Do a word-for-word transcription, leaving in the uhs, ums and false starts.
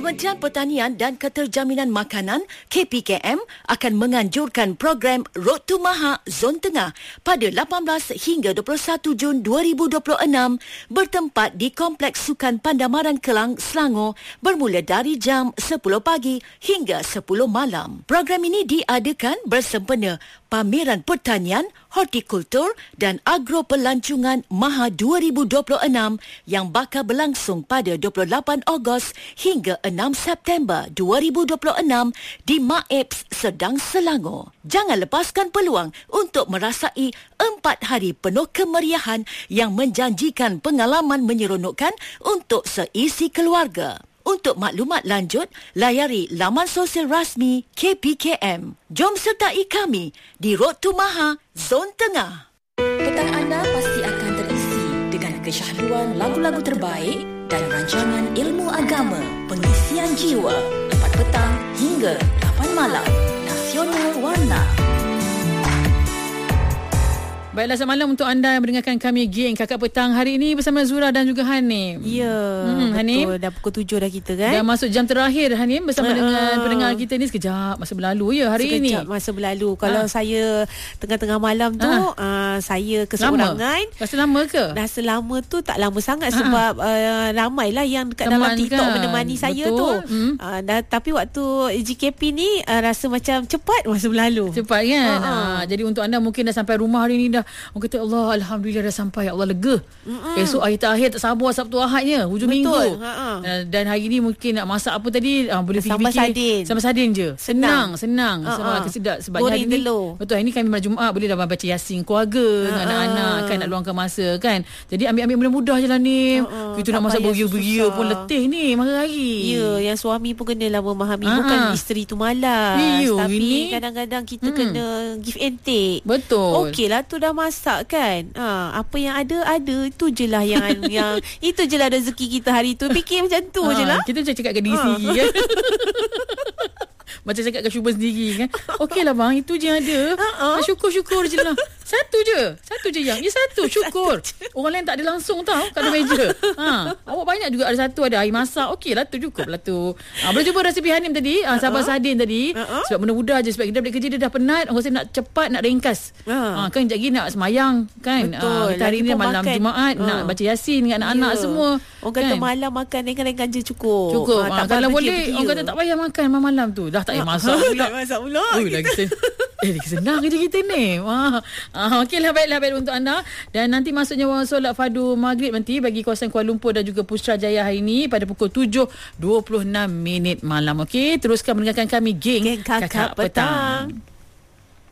Kementerian Pertanian dan Keterjaminan Makanan K P K M akan menganjurkan program Road to Maha Zon Tengah pada lapan belas hingga dua puluh satu Jun dua ribu dua puluh enam bertempat di Kompleks Sukan Pandamaran Kelang, Selangor bermula dari jam sepuluh pagi hingga sepuluh malam. Program ini diadakan bersempena Pameran Pertanian, Hortikultur dan Agro Pelancongan Maha dua ribu dua puluh enam yang bakal berlangsung pada dua puluh lapan Ogos hingga enam September dua ribu dua puluh enam di Maebs, Serdang, Selangor. Jangan lepaskan peluang untuk merasai empat hari penuh kemeriahan yang menjanjikan pengalaman menyeronokkan untuk seisi keluarga. Untuk maklumat lanjut, layari laman sosial rasmi K P K M. Jom sertai kami di Road to Maha Zon Tengah. Petang anda pasti akan terisi dengan kesyahduan lagu-lagu terbaik dan rancangan ilmu agama, pengisian jiwa, empat petang hingga lapan malam. Nasional Warna. Baiklah, selamat malam untuk anda yang mendengarkan kami geng Kakak Petang hari ini bersama Zura dan juga Hanim. Ya, hmm, Hanim. Betul, dah pukul tujuh dah kita kan. Dah masuk jam terakhir Hanim bersama uh, dengan uh, pendengar kita ni. Sekejap masa berlalu ya hari sekejap ini. Sekejap masa berlalu. Kalau uh. saya tengah-tengah malam tu uh. Uh, saya keseorangan. Lama? Rasa lama ke? Rasa lama tu tak lama sangat uh. sebab uh, ramailah yang dekat Teman dalam TikTok kan? menemani saya. Betul. tu. Hmm. Uh, dah, tapi waktu G K P ni uh, rasa macam cepat masa berlalu. Cepat kan? Uh. Uh, jadi untuk anda mungkin dah sampai rumah hari ni dah. Orang kata Allah, alhamdulillah dah sampai, ya Allah lega. Mm-mm. Esok hari terakhir tak sabar Sabtu Ahadnya, hujung Betul. minggu. Uh, dan hari ni mungkin nak masak apa tadi, uh, boleh sambal fikir-fikir. Sardin. Sambal sardin je. Senang, senang. Uh-uh. Sebab kesedap sebab Goreng hari ni. telur. Betul, hari ni kami malam Jumaat boleh dah baca Yasin keluarga uh-uh. dengan anak-anak kan, nak luangkan masa kan. Jadi ambil-ambil mudah-mudah je lah ni. Uh-uh. Kita nak masak beria-beria pun letih ni hari-hari. Ya, yang suami pun kenalah memahami. Uh-uh. Bukan isteri tu malas. Iyo, tapi ini. kadang-kadang kita hmm. kena give and take. Betul. Okey lah tu dah masak kan. Ha, apa yang ada ada itu je lah yang yang itu je lah rezeki kita hari tu. Fikir macam tu ha, je lah. Kita macam cakap ke diri ha. sendiri kan. Macam cakap ke syukur sendiri kan. Okey lah bang, itu je yang ada. Uh-uh. Syukur-syukur je lah. Satu je. Satu je yang. Ya satu, syukur. Orang lain tak ada langsung tau kat ada meja. Ha, awak banyak juga ada satu, ada air masak. Okey lah tu, cukup lah tu. Ha, boleh cuba resipi Hanim tadi. Ha, sambal uh-huh. sardin tadi. Uh-huh. Sebab mudah-mudah je. Sebab kita balik kerja dia dah penat. Orang rasa nak cepat, nak ringkas. Uh-huh. Ha, kan sekejap lagi nak semayang kan. Betul. Ha, kita hari ni malam makan. Jumaat. Uh. Nak baca Yasin dengan anak-anak yeah. semua. Orang kata kan? Malam makan ringkan-ringkan je cukup. Cukup. Ha, ha, kalau boleh, beria. orang kata tak payah makan malam-malam tu. Dah tak payah masak pula. Tak masak pula. Ui, lagi sen- eh, lagi senang kerja kita ni. Wah. Ah, okeylah, baiklah, baik untuk anda. Dan nanti masuknya solat fardu maghrib nanti bagi kawasan Kuala Lumpur dan juga Putrajaya hari ini pada pukul tujuh dua puluh enam minit malam. Okey, teruskan mendengarkan kami geng, geng Kakak, Kakak Petang. Petang.